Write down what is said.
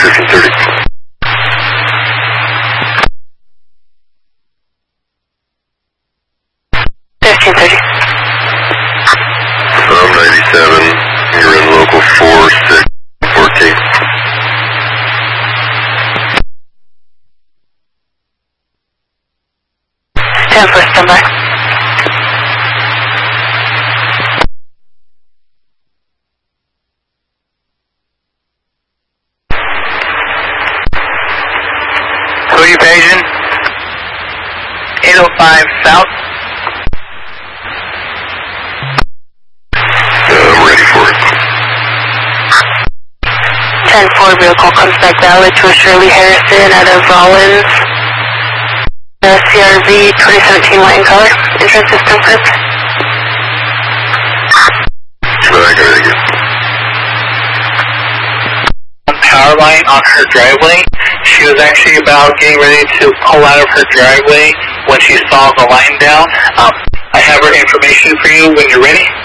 1530. 1530. 97, you're in local 4614. 10-4, standby. Who are you paging? 805 South. I'm ready for it. 10-4, vehicle comes back valid to Shirley Harrison out of Rollins. CRV 2017 white in color. Insurance system confirmed. I got it again. Power line on her driveway. She was actually about getting ready to pull out of her driveway when she saw the line down. I have her information for you when you're ready.